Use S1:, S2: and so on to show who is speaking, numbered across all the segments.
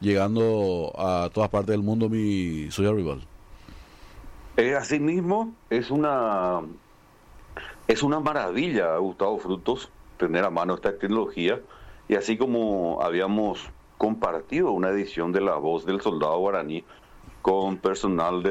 S1: llegando a todas partes del mundo, mi Soy Rival.
S2: Asimismo, es una maravilla, Gustavo Frutos, tener a mano esta tecnología. Y así como habíamos compartido una edición de La Voz del Soldado Guaraní con personal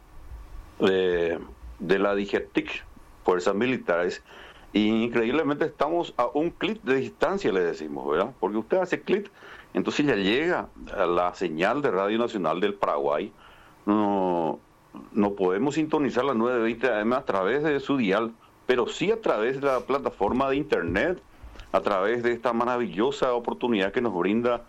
S2: de la DGTIC, Fuerzas Militares, y increíblemente estamos a un clic de distancia, le decimos, ¿verdad? Porque usted hace clic, entonces ya llega a la señal de Radio Nacional del Paraguay. No podemos sintonizar la 920 AM a través de su dial, pero sí a través de la plataforma de internet, a través de esta maravillosa oportunidad que nos brinda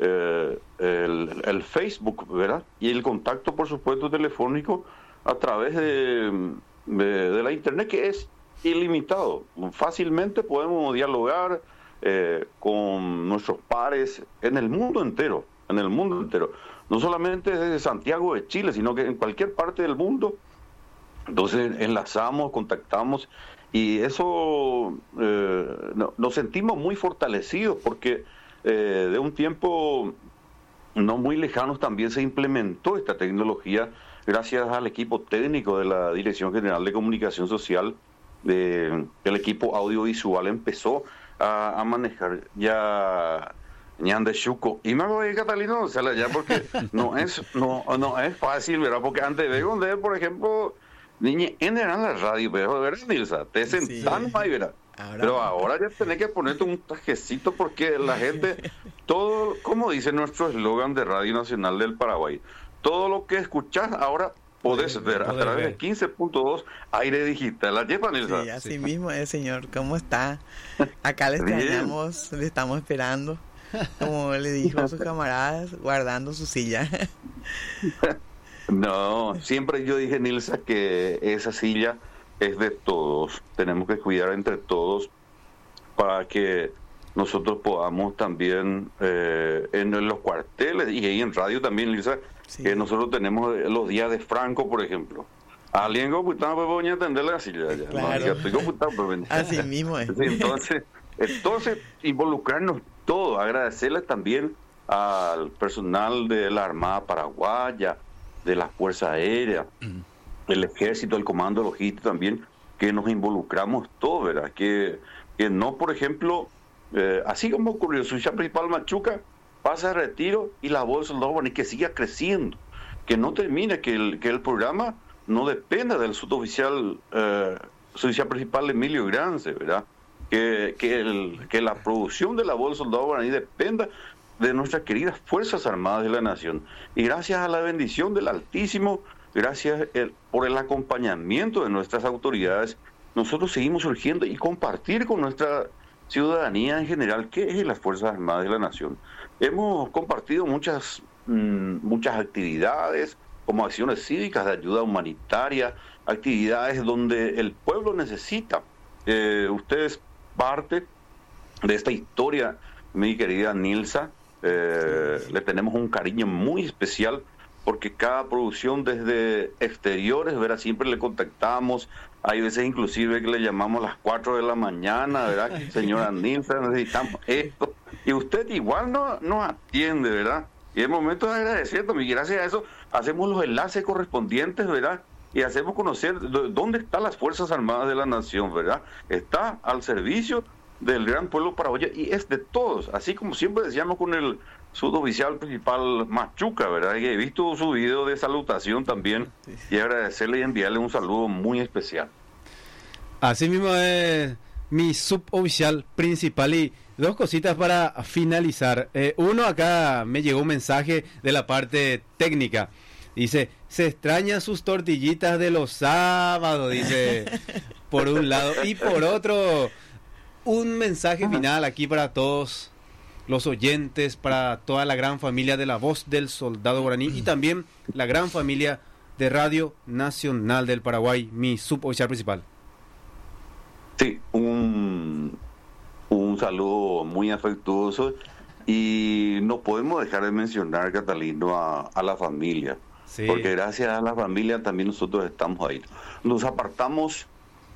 S2: el Facebook, ¿verdad? Y el contacto, por supuesto, telefónico a través de la internet, que es ilimitado. Fácilmente podemos dialogar con nuestros pares en el mundo entero, no solamente desde Santiago de Chile, sino que en cualquier parte del mundo. Entonces enlazamos, contactamos, y eso nos sentimos muy fortalecidos, porque de un tiempo no muy lejano también se implementó esta tecnología gracias al equipo técnico de la Dirección General de Comunicación Social. El equipo audiovisual empezó a manejar ya Ñande Chuco. Y me voy, Catalina, o sea, ya, porque no es fácil, ¿verdad? Porque antes de donde, por ejemplo, niña, en la radio, pero ¿verdad, Nilsa? Te sentan ahí, ¿verdad? Pero ahora ya tenés que ponerte un trajecito, porque la gente, todo, como dice nuestro eslogan de Radio Nacional del Paraguay, todo lo que escuchás ahora podés ver a través de 15.2 aire digital. ¿La lleva, Nilsa?
S3: Sí, así mismo es, señor. ¿Cómo está? Acá le extrañamos, le estamos esperando, como le dijo a sus camaradas, guardando su silla.
S2: No, siempre yo dije, Nilsa, que esa silla es de todos. Tenemos que cuidar entre todos para que nosotros podamos también en los cuarteles y ahí en radio también, Nilsa, que nosotros tenemos los días de Franco, por ejemplo. Alguien computando, pues voy a atender la silla. Ya,
S3: claro.
S2: No, yo estoy computando, pues,
S3: así mismo es.
S2: Entonces, involucrarnos todos, agradecerles también al personal de la Armada Paraguaya, de la Fuerza Aérea, el Ejército, el Comando Logístico también, que nos involucramos todos, ¿verdad? Que no, por ejemplo, así como ocurrió su principal Machuca, pasa de retiro y la voz del soldado Guaraní que siga creciendo, que no termine, que el programa no dependa del suboficial principal Emilio Grance, ¿verdad? Que la producción de la voz del soldado Guaraní dependa de nuestras queridas Fuerzas Armadas de la Nación. Y gracias a la bendición del Altísimo, gracias por el acompañamiento de nuestras autoridades, nosotros seguimos surgiendo y compartir con nuestra ciudadanía en general qué es las Fuerzas Armadas de la Nación. Hemos compartido muchas actividades, como acciones cívicas de ayuda humanitaria, actividades donde el pueblo necesita. Usted es parte de esta historia, mi querida Nilsa. Le tenemos un cariño muy especial, porque cada producción desde exteriores, ¿verdad? Siempre le contactamos. Hay veces inclusive que le llamamos a las 4 de la mañana, ¿verdad? Señora Nilsa, necesitamos esto. Y usted igual nos atiende, ¿verdad? Y es momento de agradecer también. Y gracias a eso hacemos los enlaces correspondientes, ¿verdad? Y hacemos conocer dónde están las Fuerzas Armadas de la Nación, ¿verdad? Está al servicio del gran pueblo paraguayo y es de todos. Así como siempre decíamos con el suboficial principal Machuca, ¿verdad? Y he visto su video de salutación también, y agradecerle y enviarle un saludo muy especial.
S4: Así mismo es mi suboficial principal. Y dos cositas para finalizar. Uno, acá me llegó un mensaje de la parte técnica. Dice, se extrañan sus tortillitas de los sábados, dice, por un lado. Y por otro, un mensaje final aquí para todos los oyentes, para toda la gran familia de La Voz del Soldado Guaraní y también la gran familia de Radio Nacional del Paraguay, mi suboficial principal.
S2: Sí, un saludo muy afectuoso, y no podemos dejar de mencionar, Catalino, a la familia, sí, porque gracias a la familia también nosotros estamos ahí. Nos apartamos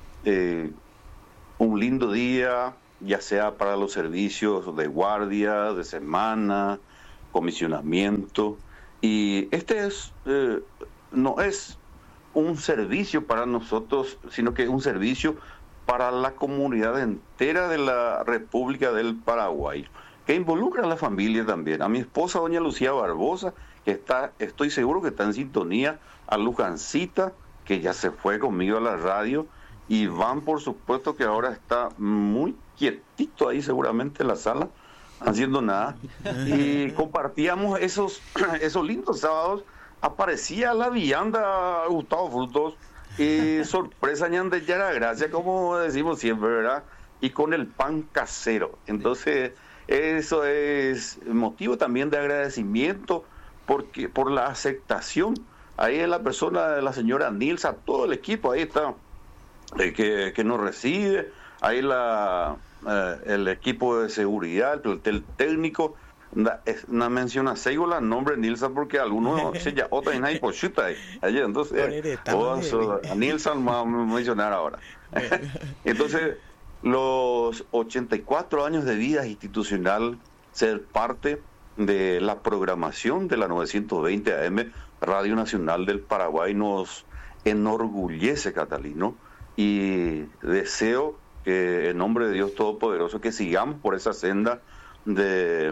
S2: un lindo día, ya sea para los servicios de guardia, de semana, comisionamiento. Y no es un servicio para nosotros, sino que es un servicio para la comunidad entera de la República del Paraguay, que involucra a la familia también. A mi esposa, doña Lucía Barbosa, que estoy seguro que está en sintonía, a Lujancita, que ya se fue conmigo a la radio, y Iván, por supuesto, que ahora está muy quietito ahí seguramente en la sala, haciendo nada. Y compartíamos esos lindos sábados. Aparecía la vianda Gustavo Frutos y sorpresa ñande ya gracia, como decimos siempre, ¿verdad? Y con el pan casero. Entonces, eso es motivo también de agradecimiento por la aceptación. Ahí es la persona de la señora Nilsa, todo el equipo, ahí está, que nos recibe, ahí el equipo de seguridad, el plantel técnico. Una mención a Seigola, nombre Nilsa, porque algunos se ya otra y nadie pochuta ahí. Entonces, a Nilsa vamos a mencionar ahora. Entonces, los 84 años de vida institucional, ser parte de la programación de la 920 AM, Radio Nacional del Paraguay, nos enorgullece, Catalino, y deseo que en nombre de Dios Todopoderoso que sigamos por esa senda de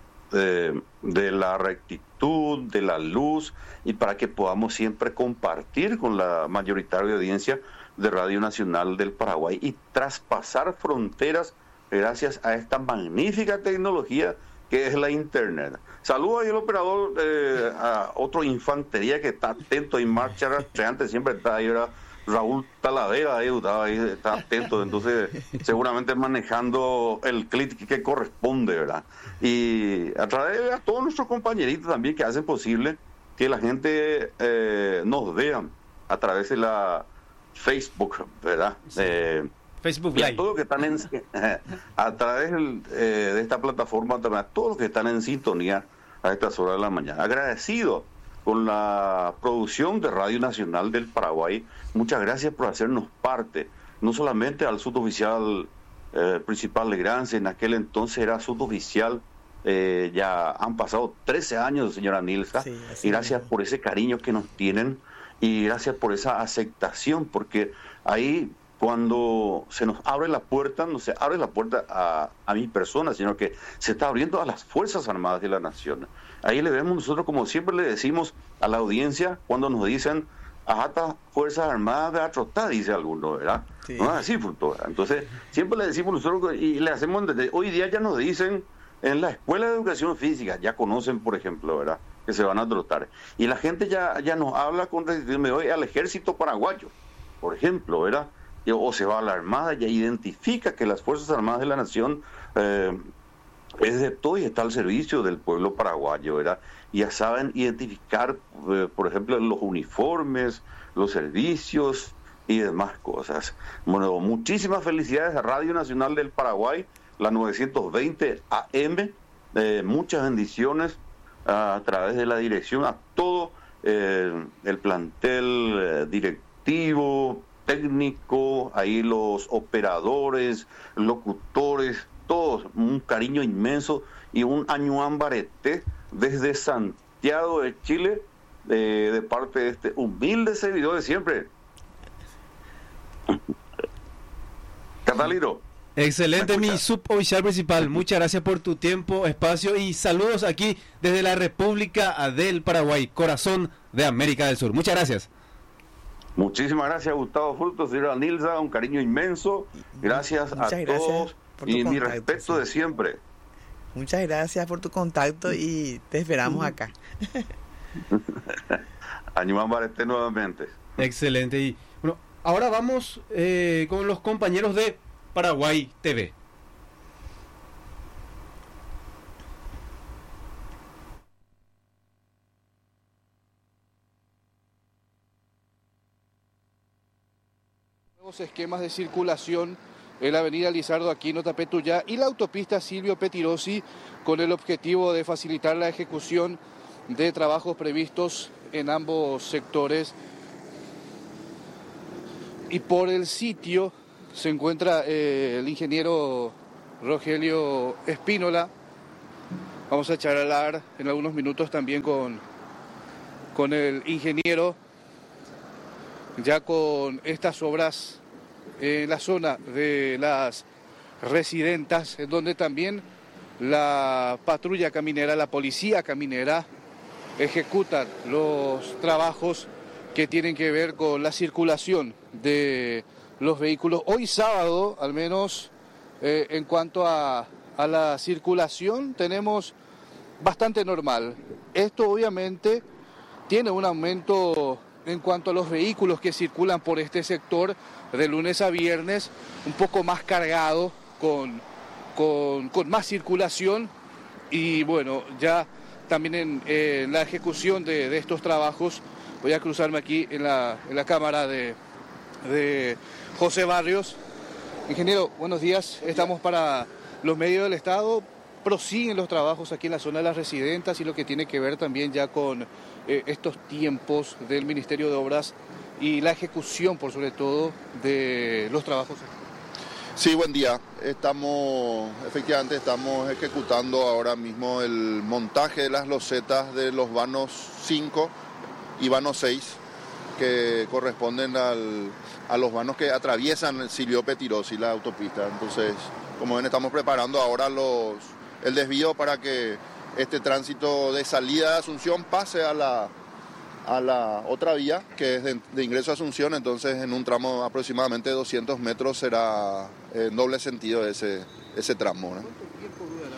S2: la rectitud, de la luz, y para que podamos siempre compartir con la mayoritaria audiencia de Radio Nacional del Paraguay y traspasar fronteras gracias a esta magnífica tecnología que es la Internet. Saludo ahí al operador, a otro infantería que está atento en marcha rastreante, siempre está ahí, ¿verdad? Raúl Talavera ahí está atento, entonces seguramente manejando el clic que corresponde, ¿verdad? Y a través de todos nuestros compañeritos también que hacen posible que la gente nos vea a través de la Facebook, ¿verdad?
S4: Sí. Facebook Live.
S2: Y a todos los que están a través de esta plataforma, también a todos los que están en sintonía a estas horas de la mañana. Agradecido con la producción de Radio Nacional del Paraguay. Muchas gracias por hacernos parte, no solamente al suboficial principal Legrance, en aquel entonces era suboficial, ya han pasado 13 años, señora Nilsa,
S3: Sí,
S2: y gracias por ese cariño que nos tienen y gracias por esa aceptación, porque ahí cuando se nos abre la puerta, no se abre la puerta a mi persona, sino que se está abriendo a las Fuerzas Armadas de la Nación. Ahí le vemos nosotros, como siempre le decimos a la audiencia, cuando nos dicen, ajata Fuerzas Armadas de atrotar, dice alguno, ¿verdad?
S3: Sí.
S2: No es así, fruto, ¿verdad? Entonces, siempre le decimos nosotros, y le hacemos, hoy día ya nos dicen, en la Escuela de Educación Física, ya conocen, por ejemplo, ¿verdad?, que se van a trotar. Y la gente ya nos habla con me voy al Ejército Paraguayo, por ejemplo, ¿verdad? O se va a la Armada, ya identifica que las Fuerzas Armadas de la Nación es de todo y está al servicio del pueblo paraguayo, ¿verdad? Y ya saben identificar, por ejemplo, los uniformes, los servicios y demás cosas. Bueno, muchísimas felicidades a Radio Nacional del Paraguay, la 920 AM, muchas bendiciones a través de la dirección, a todo el plantel directivo, técnico, ahí los operadores, locutores, todos, un cariño inmenso y un añuan barete desde Santiago de Chile, de parte de este humilde servidor de siempre. Catalino.
S4: Excelente, mi suboficial principal. Muchas gracias por tu tiempo, espacio y saludos aquí desde la República del Paraguay, corazón de América del Sur. Muchas gracias.
S2: Muchísimas gracias, Gustavo Frutos, señora Nilsa, un cariño inmenso. Gracias a todos y mi respeto de siempre.
S3: Muchas gracias por tu contacto y te esperamos acá.
S2: Añuan Barete nuevamente.
S4: Excelente. Y bueno, ahora vamos con los compañeros de Paraguay TV.
S5: Nuevos esquemas de circulación en la avenida Lizardo Aquino Tapetuyá y la autopista Silvio Petirosi, con el objetivo de facilitar la ejecución de trabajos previstos en ambos sectores. Y por el sitio se encuentra el ingeniero Rogelio Espínola. Vamos a charlar en algunos minutos también con el ingeniero, ya con estas obras en la zona de las residentas, en donde también la patrulla caminera, la policía caminera, ejecutan los trabajos que tienen que ver con la circulación de los vehículos. Hoy sábado, al menos en cuanto a la circulación, tenemos bastante normal. Esto obviamente tiene un aumento en cuanto a los vehículos que circulan por este sector de lunes a viernes, un poco más cargado, con más circulación, y bueno, ya también en la ejecución de estos trabajos, voy a cruzarme aquí en la cámara de José Barrios. Ingeniero, buenos días, estamos para los medios del Estado. Prosiguen los trabajos aquí en la zona de las residentas y lo que tiene que ver también ya con estos tiempos del Ministerio de Obras y la ejecución, por sobre todo, de los trabajos.
S6: Sí, buen día. Efectivamente estamos ejecutando ahora mismo el montaje de las losetas de los vanos 5 y vanos 6, que corresponden a los vanos que atraviesan el Silvio Pettirossi, la autopista. Entonces, como ven, estamos preparando ahora el desvío para que este tránsito de salida de Asunción pase a la otra vía, que es de ingreso a Asunción. Entonces, en un tramo aproximadamente de 200 metros será en doble sentido ese tramo, ¿no?
S5: ¿Cuánto tiempo durará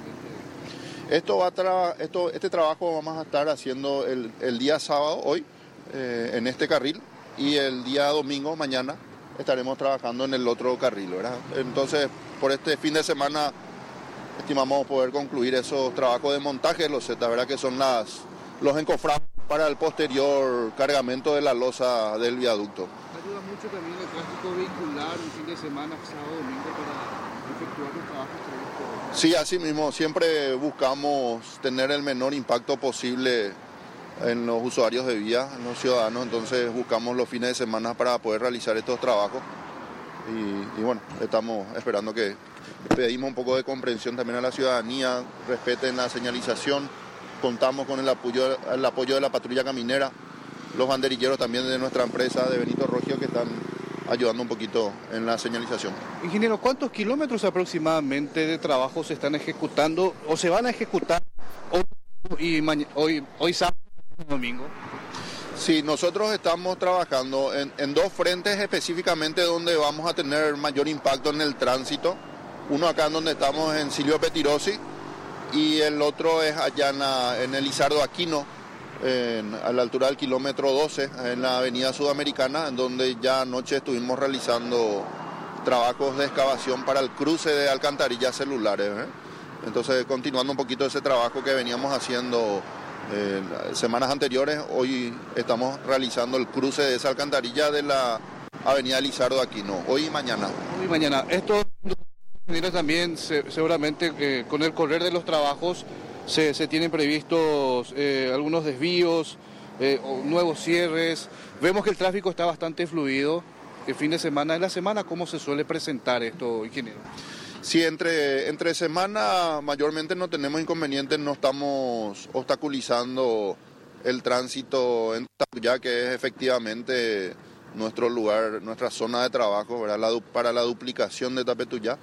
S5: aproximadamente?
S6: Este trabajo vamos a estar haciendo el día sábado, hoy, en este carril, y el día domingo, mañana, estaremos trabajando en el otro carril, ¿verdad? Entonces, por este fin de semana estimamos poder concluir esos trabajos de montaje de losetas, ¿verdad? Que son los encofrados para el posterior cargamento de la losa del viaducto.
S5: Ayuda mucho también el tráfico vehicular un fin de semana, sábado, domingo, para efectuar los trabajos previstos.
S6: Sí, así mismo, siempre buscamos tener el menor impacto posible en los usuarios de vía, en los ciudadanos. Entonces buscamos los fines de semana para poder realizar estos trabajos y bueno, estamos esperando que pedimos un poco de comprensión también a la ciudadanía, respeten la señalización. Contamos con el apoyo de la patrulla caminera, los banderilleros también de nuestra empresa de Benito Rogio, que están ayudando un poquito en la señalización.
S5: Ingeniero, ¿cuántos kilómetros aproximadamente de trabajo se están ejecutando o se van a ejecutar hoy sábado y domingo?
S6: Sí, nosotros estamos trabajando en dos frentes específicamente donde vamos a tener mayor impacto en el tránsito. Uno acá en donde estamos en Silvio Pettirossi, y el otro es allá en el Lizardo Aquino, a la altura del kilómetro 12, en la avenida Sudamericana, en donde ya anoche estuvimos realizando trabajos de excavación para el cruce de alcantarillas celulares, ¿eh? Entonces, continuando un poquito ese trabajo que veníamos haciendo semanas anteriores, hoy estamos realizando el cruce de esa alcantarilla de la avenida Lizardo Aquino, hoy y mañana.
S5: Hoy y mañana. Esto también seguramente con el correr de los trabajos se tienen previstos algunos desvíos, nuevos cierres. Vemos que el tráfico está bastante fluido el fin de semana. En la semana, ¿cómo se suele presentar esto, ingeniero?
S6: Sí, entre semana mayormente no tenemos inconvenientes, no estamos obstaculizando el tránsito en Tapeyá, que es efectivamente nuestro lugar, nuestra zona de trabajo, ¿verdad? Para la duplicación de Tapetuyá.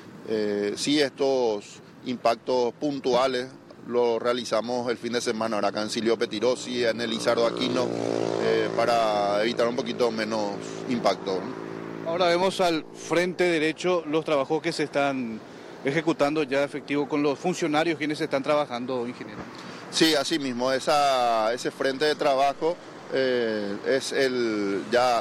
S6: Sí, estos impactos puntuales los realizamos el fin de semana ahora acá en Silvio Pettirossi, en el Lizardo Aquino, para evitar un poquito menos impacto, ¿no?
S5: Ahora vemos al frente derecho los trabajos que se están ejecutando ya efectivo con los funcionarios quienes están trabajando, ingeniero.
S6: Sí, así mismo, ese frente de trabajo es el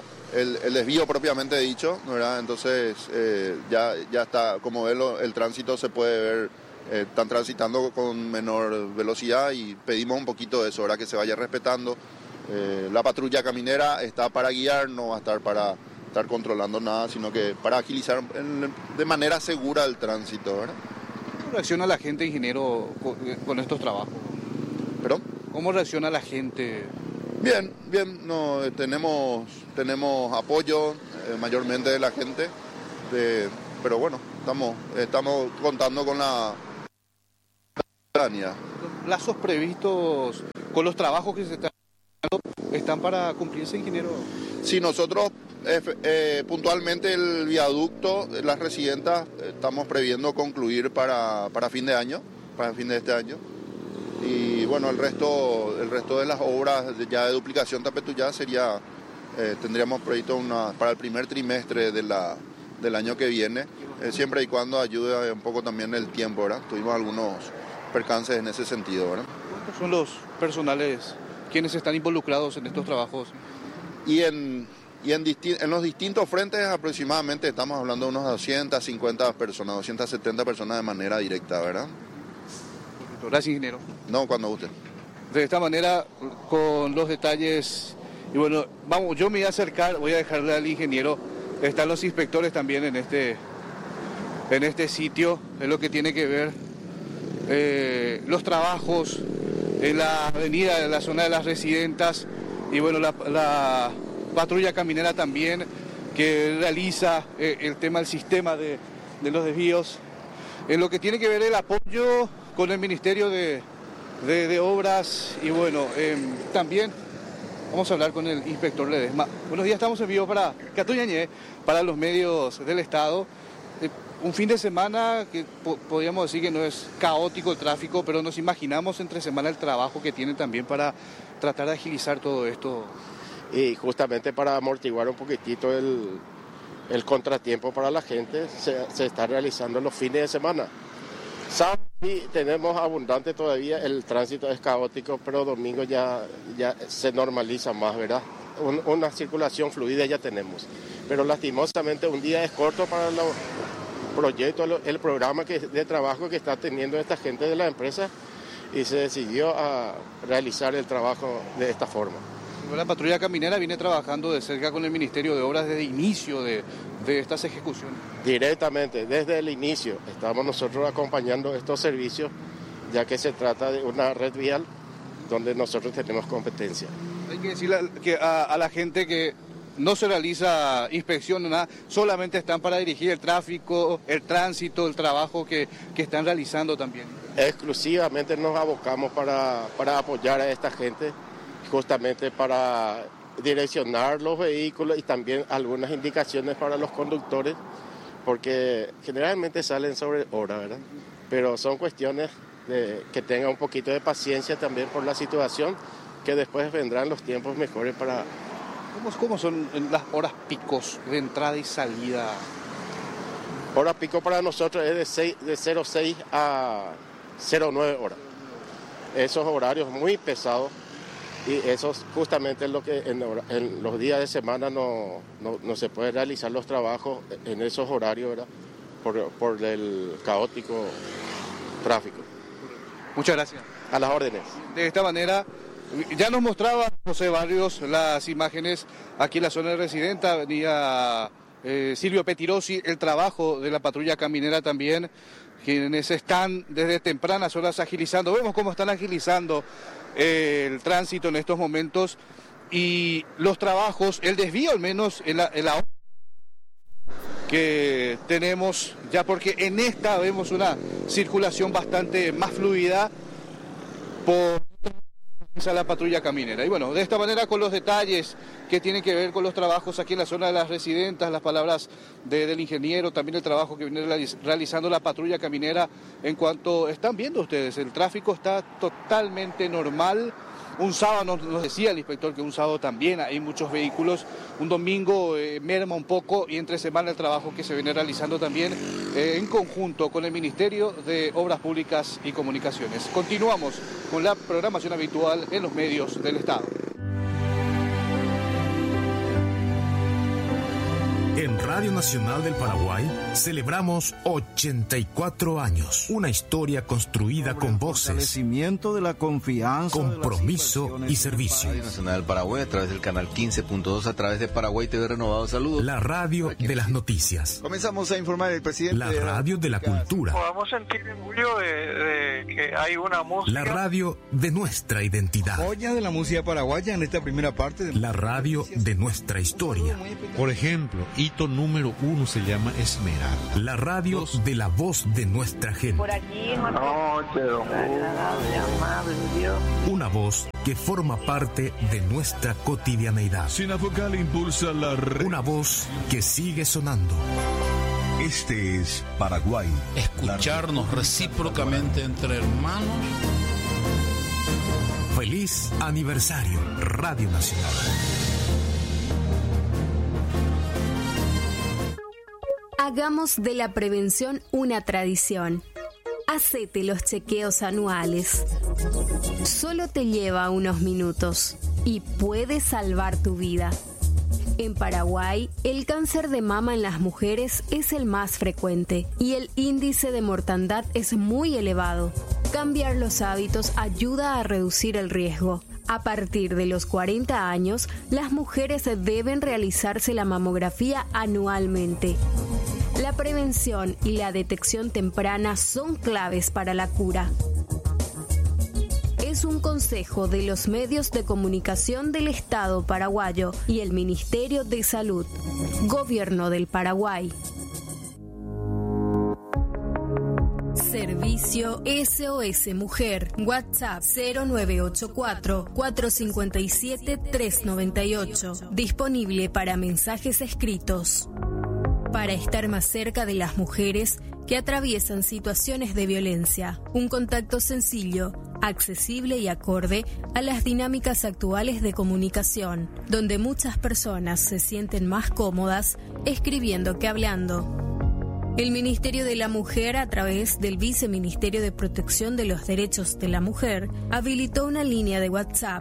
S6: desvío propiamente dicho, ¿verdad? Entonces ya está, como ven, el tránsito se puede ver, están transitando con menor velocidad y pedimos un poquito de eso, ¿verdad? Que se vaya respetando. La patrulla caminera está para guiar, no va a estar para estar controlando nada, sino que para agilizar de manera segura el tránsito, ¿verdad?
S5: ¿Cómo reacciona la gente, ingeniero, con estos trabajos?
S6: ¿Perdón?
S5: ¿Cómo reacciona la gente?
S6: Bien, no, tenemos apoyo mayormente de la gente, pero bueno, estamos contando con la ciudadanía.
S5: Los plazos previstos con los trabajos que se están haciendo están para cumplirse, ingeniero.
S6: Sí, nosotros puntualmente el viaducto, las residentas, estamos previendo concluir para fin de año, para fin de este año. Y bueno, el resto de las obras ya de duplicación Tapetuyá sería, tendríamos previsto para el primer trimestre del año que viene, siempre y cuando ayude un poco también el tiempo, ¿verdad? Tuvimos algunos percances en ese sentido, ¿verdad?
S5: ¿Cuántos son los personales quienes están involucrados en estos trabajos?
S6: Y en los distintos frentes aproximadamente estamos hablando de unos 250 personas, 270 personas de manera directa, ¿verdad?
S5: Gracias, ingeniero.
S6: No, cuando guste.
S5: De esta manera, con los detalles, y bueno, vamos, yo me voy a acercar, voy a dejarle al ingeniero, están los inspectores también en este sitio, es lo que tiene que ver los trabajos en la avenida, en la zona de las residentas, y bueno, la patrulla caminera también, que realiza el tema del sistema de los desvíos, en lo que tiene que ver el apoyo con el Ministerio de Obras, y bueno, también vamos a hablar con el inspector Ledesma. Buenos días, estamos en vivo para Catuñañé, para los medios del Estado. Un fin de semana que podríamos decir que no es caótico el tráfico, pero nos imaginamos entre semana el trabajo que tienen también para tratar de agilizar todo esto.
S7: Y justamente para amortiguar un poquitito el contratiempo para la gente, se está realizando los fines de semana. Sábado sí tenemos abundante todavía, el tránsito es caótico, pero domingo ya se normaliza más, ¿verdad? Una circulación fluida ya tenemos, pero lastimosamente un día es corto para los proyectos, el programa de trabajo que está teniendo esta gente de la empresa, y se decidió a realizar el trabajo de esta forma.
S5: La patrulla caminera viene trabajando de cerca con el Ministerio de Obras desde el inicio de estas ejecuciones.
S7: Directamente, desde el inicio, estamos nosotros acompañando estos servicios, ya que se trata de una red vial donde nosotros tenemos competencia.
S5: Hay que decirle a la gente que no se realiza inspección, nada, solamente están para dirigir el tráfico, el tránsito, el trabajo que están realizando también.
S7: Exclusivamente nos abocamos para apoyar a esta gente, justamente para direccionar los vehículos y también algunas indicaciones para los conductores, porque generalmente salen sobre hora, ¿verdad? Pero son cuestiones de que tengan un poquito de paciencia también por la situación, que después vendrán los tiempos mejores para...
S5: ¿Cómo son las horas picos de entrada y salida?
S7: Hora pico para nosotros es de 06 a 09 horas. Esos horarios muy pesados, y eso es justamente lo que en los días de semana no se puede realizar los trabajos en esos horarios, ¿verdad? Por el caótico tráfico.
S5: Muchas gracias.
S7: A las órdenes.
S5: De esta manera, ya nos mostraba José Barrios las imágenes aquí en la zona de Residenta, avenida Silvio Petirosi, el trabajo de la patrulla caminera también, quienes están desde tempranas horas agilizando. Vemos cómo están agilizando el tránsito en estos momentos y los trabajos, el desvío al menos en la que tenemos ya, porque en esta vemos una circulación bastante más fluida por la patrulla caminera. Y bueno, de esta manera, con los detalles que tienen que ver con los trabajos aquí en la zona de las residentas, las palabras del ingeniero, también el trabajo que viene realizando la patrulla caminera. En cuanto están viendo ustedes, el tráfico está totalmente normal. Un sábado, nos decía el inspector que un sábado también hay muchos vehículos, un domingo merma un poco, y entre semana el trabajo que se viene realizando también en conjunto con el Ministerio de Obras Públicas y Comunicaciones. Continuamos con la programación habitual en los medios del Estado.
S8: En Radio Nacional del Paraguay celebramos 84 años. Una historia construida con voces,
S9: fortalecimiento de la confianza,
S8: compromiso y servicio.
S10: Radio Nacional del Paraguay a través del canal 15.2, a través de Paraguay TV Renovado. Saludos.
S8: La radio de las noticias.
S10: Comenzamos a informar el presidente.
S8: La radio de la cultura.
S11: Podamos sentir orgullo de que hay una música.
S8: La radio de nuestra identidad.
S12: Joya de la música paraguaya en esta primera parte.
S8: La radio de nuestra historia.
S13: Por ejemplo, hito número 1 se llama Esmeralda.
S8: La radio de la voz de nuestra gente.
S11: Por aquí, agradable, amable, Dios.
S8: Una voz que forma parte de nuestra cotidianeidad.
S14: Sinafocal impulsa la
S8: una voz que sigue sonando.
S14: Este es Paraguay.
S15: Escucharnos recíprocamente entre hermanos.
S8: Feliz aniversario, Radio Nacional.
S16: Hagamos de la prevención una tradición. Hacete los chequeos anuales. Solo te lleva unos minutos y puede salvar tu vida. En Paraguay, el cáncer de mama en las mujeres es el más frecuente y el índice de mortandad es muy elevado. Cambiar los hábitos ayuda a reducir el riesgo. A partir de los 40 años, las mujeres deben realizarse la mamografía anualmente. La prevención y la detección temprana son claves para la cura. Es un consejo de los medios de comunicación del Estado paraguayo y el Ministerio de Salud. Gobierno del Paraguay. Servicio SOS Mujer. WhatsApp 0984-457-398. Disponible para mensajes escritos. Para estar más cerca de las mujeres que atraviesan situaciones de violencia. Un contacto sencillo, accesible y acorde a las dinámicas actuales de comunicación, donde muchas personas se sienten más cómodas escribiendo que hablando. El Ministerio de la Mujer, a través del Viceministerio de Protección de los Derechos de la Mujer, habilitó una línea de WhatsApp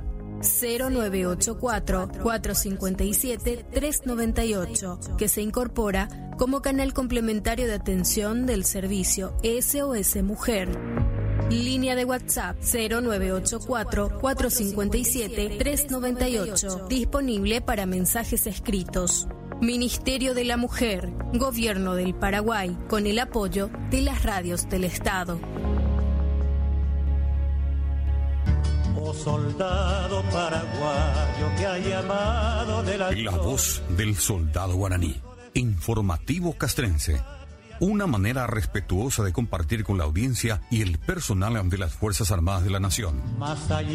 S16: 0984-457-398, que se incorpora como canal complementario de atención del servicio SOS Mujer. Línea de WhatsApp 0984-457-398, disponible para mensajes escritos. Ministerio de la Mujer, Gobierno del Paraguay, con el apoyo de las radios del Estado.
S17: Soldado paraguayo que ha llamado de
S8: la voz del soldado guaraní. Informativo Castrense. Una manera respetuosa de compartir con la audiencia y el personal de las Fuerzas Armadas de la Nación.